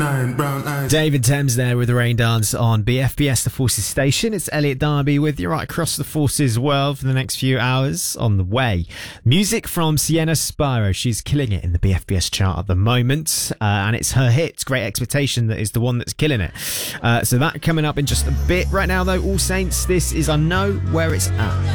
David Thames there with the Rain Dance on BFBS, the Forces station. It's Elliot Darby with you right across the Forces world for the next few hours on the way. Music from Sienna Spiro. She's killing it in the BFBS chart at the moment. And it's her hit, Great Expectation, that is the one that's killing it. So that coming up in just a bit. Right now, though, All Saints, this is I Know Where It's At.